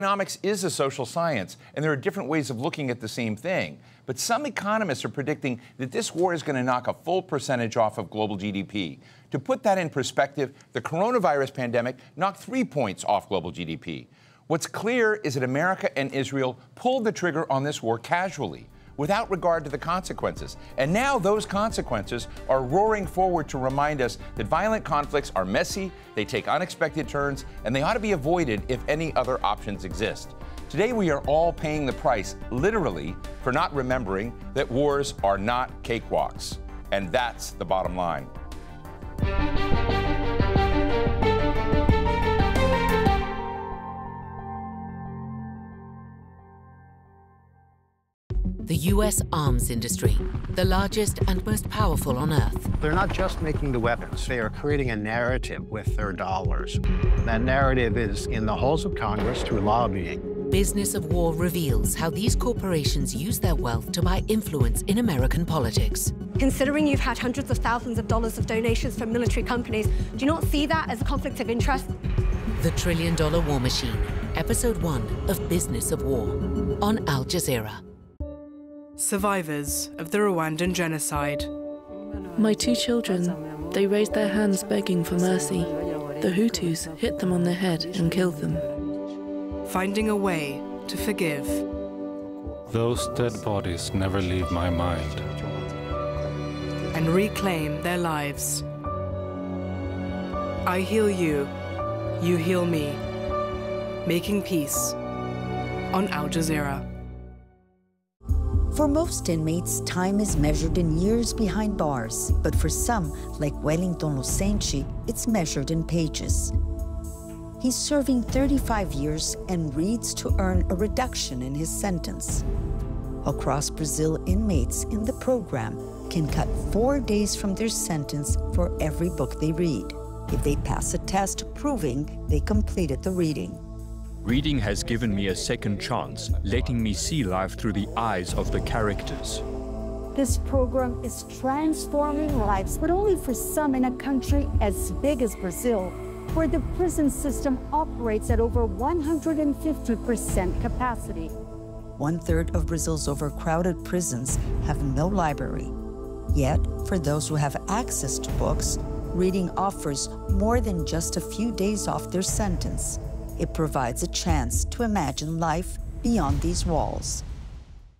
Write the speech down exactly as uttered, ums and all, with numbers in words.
Economics is a social science, and there are different ways of looking at the same thing. But some economists are predicting that this war is going to knock a full percentage off of global G D P. To put that in perspective, the coronavirus pandemic knocked three points off global G D P. What's clear is that America and Israel pulled the trigger on this war casually, without regard to the consequences. And now those consequences are roaring forward to remind us that violent conflicts are messy, they take unexpected turns, and they ought to be avoided if any other options exist. Today we are all paying the price, literally, for not remembering that wars are not cakewalks. And that's the bottom line. The U S arms industry, the largest and most powerful on Earth. They're not just making the weapons, they are creating a narrative with their dollars. That narrative is in the halls of Congress through lobbying. Business of War reveals how these corporations use their wealth to buy influence in American politics. Considering you've had hundreds of thousands of dollars of donations from military companies, do you not see that as a conflict of interest? The Trillion Dollar War Machine, Episode one of Business of War, on Al Jazeera. Survivors of the Rwandan genocide. My two children, they raised their hands begging for mercy. The Hutus hit them on the head and killed them. Finding a way to forgive. Those dead bodies never leave my mind. And reclaim their lives. I heal you, you heal me. Making peace on Al Jazeera. For most inmates, time is measured in years behind bars, but for some, like Wellington Lucenci, it's measured in pages. He's serving thirty-five years and reads to earn a reduction in his sentence. Across Brazil, inmates in the program can cut four days from their sentence for every book they read, if they pass a test proving they completed the reading. Reading has given me a second chance, letting me see life through the eyes of the characters. This program is transforming lives, but only for some in a country as big as Brazil, where the prison system operates at over one hundred fifty percent capacity. One-third of Brazil's overcrowded prisons have no library. Yet, for those who have access to books, reading offers more than just a few days off their sentence. It provides a chance to imagine life beyond these walls.